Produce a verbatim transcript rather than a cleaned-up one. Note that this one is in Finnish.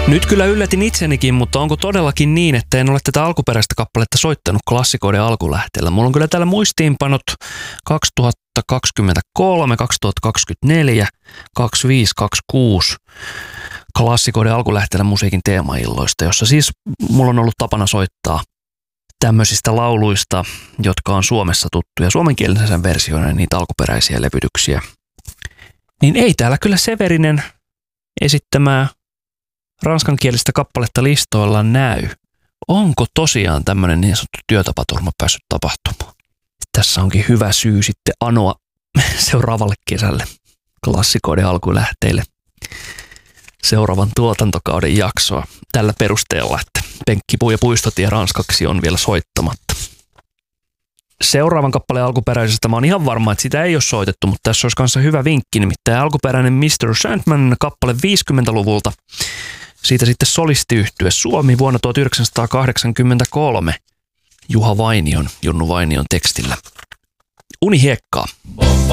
Nyt kyllä yllätin itsenikin, mutta onko todellakin niin, että en ole tätä alkuperäistä kappaletta soittanut klassikoiden alkulähteellä? Mulla on kyllä täällä muistiinpanot kaksituhattakaksikymmentäkolme, kaksituhattakaksikymmentäneljä, kaksikymmentäviisi, kaksikymmentäkuusi klassikoiden alkulähteellä musiikin teemailloista, jossa siis mulla on ollut tapana soittaa tämmöisistä lauluista, jotka on Suomessa tuttuja, suomenkielisen versioina, niitä alkuperäisiä levytyksiä. Niin ei täällä kyllä Severinen esittämää ranskankielistä kappaletta listoilla näy. Onko tosiaan tämmöinen niin sanottu työtapaturma päässyt tapahtumaan? Tässä onkin hyvä syy sitten anoa seuraavalle kesälle klassikoiden alkulähteille seuraavan tuotantokauden jaksoa tällä perusteella, että Penkkipuu ja Puistotie ranskaksi on vielä soittamatta. Seuraavan kappaleen alkuperäisestä mä oon ihan varma, että sitä ei ole soitettu, mutta tässä olisi kanssa hyvä vinkki, nimittäin alkuperäinen mister Sandman kappale viisikymmentäluvulta. Siitä sitten solistiyhtye Suomi vuonna tuhatyhdeksänsataakahdeksankymmentäkolme Juha Vainion, Junnu Vainion tekstillä. Unihiekkaa.